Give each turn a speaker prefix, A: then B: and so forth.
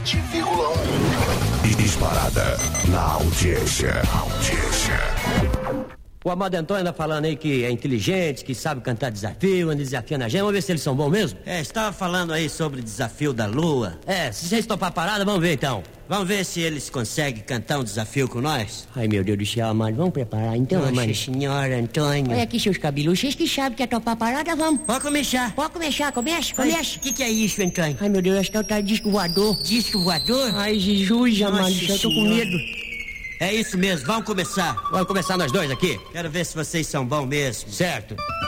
A: Disparada na audiência.
B: O Amado Antônio anda falando aí que é inteligente, que sabe cantar desafio, anda desafiando a gente. Vamos ver se eles são bons mesmo?
C: Estava falando aí sobre o desafio da lua.
B: Se vocês topar a parada, vamos ver então.
C: Vamos ver se eles conseguem cantar um desafio com nós?
B: Ai, meu Deus do céu, Amado, vamos preparar então, Amado.
C: Nossa senhora, Antônio.
B: Olha aqui seus cabelos, vocês que sabem que é topar a parada, vamos.
C: Pode começar.
B: Pode começar, começa.
C: O que é isso, Antônio?
B: Ai, meu Deus, acho que é o tal disco voador.
C: Disco voador?
B: Ai, Jesus, Amado, eu tô com medo.
C: É isso mesmo, vamos começar.
B: Vamos começar nós dois aqui?
C: Quero ver se vocês são bons mesmo.
B: Certo.